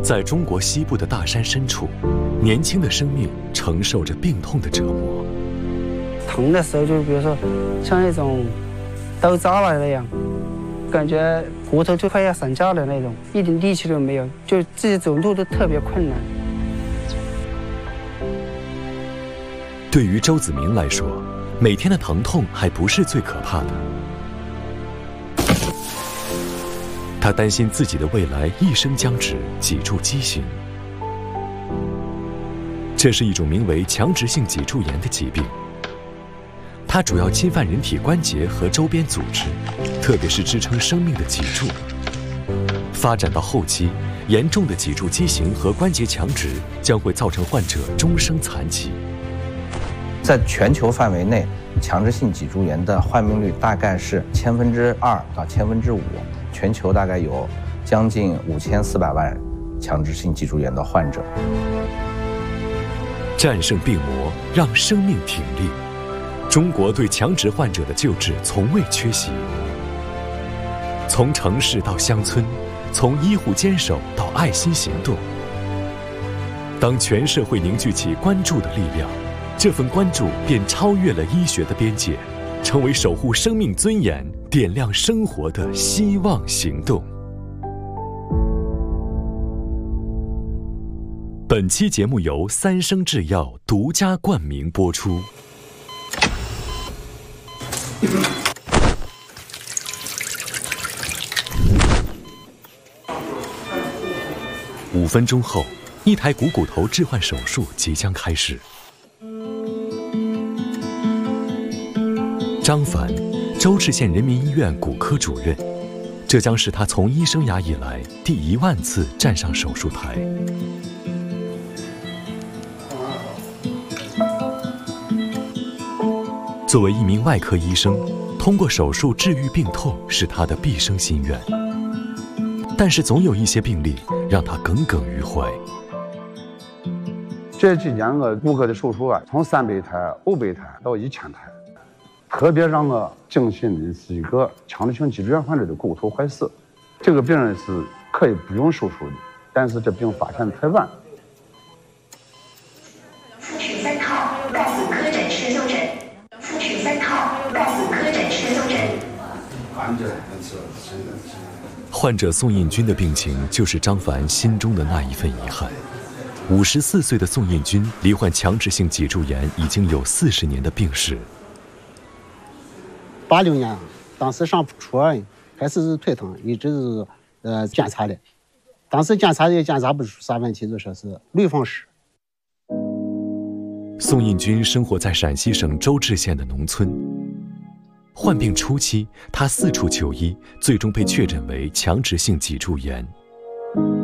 在中国西部的大山深处，年轻的生命承受着病痛的折磨。 疼的时候，就比如说像那种刀扎了那样，感觉骨头就快要散架的那种，一点力气都没有，就自己走路都特别困难。 对于周子明来说，每天的疼痛还不是最可怕的。他担心自己的未来一生僵直，脊柱畸形。这是一种名为强直性脊柱炎的疾病，它主要侵犯人体关节和周边组织，特别是支撑生命的脊柱。发展到后期，严重的脊柱畸形和关节强直将会造成患者终生残疾。 在全球范围内，强直性脊柱炎的患病率大概是2%到5%，全球大概有将近5400万强直性脊柱炎的患者。 战胜病魔，让生命挺立。中国对强直患者的救治从未缺席。从城市到乡村，从医护坚守到爱心行动。当全社会凝聚起关注的力量，这份关注便超越了医学的边界，成为守护生命尊严、点亮生活的希望行动。本期节目由三生制药独家冠名播出。5分钟后，一台股骨头置换手术即将开始。张凡，周至县人民医院骨科主任，这将是他从医生涯以来第1万次站上手术台。作为一名外科医生，通过手术治愈病痛是他的毕生心愿。但是总有一些病例让他耿耿于怀。 这几年骨科的手术从300台、500台到1000台，特别让我惊心的是一个强直性脊柱炎患者的骨头坏死。这个病人是可以不用手术的，但是这病发现太晚。 43号干骨科诊室就诊。43号干骨科诊室就诊。 患者宋印军的病情就是张凡心中的那一份遗憾。54岁的宋印军罹患强直性脊柱炎已经有40年的病史。 86年，当时上初2，开始是腿疼，一直是检查的。当时检查不出啥问题，就说是类风湿。 宋印军生活在陕西省周至县的农村。患病初期，他4处求医，最终被确诊为强直性脊柱炎。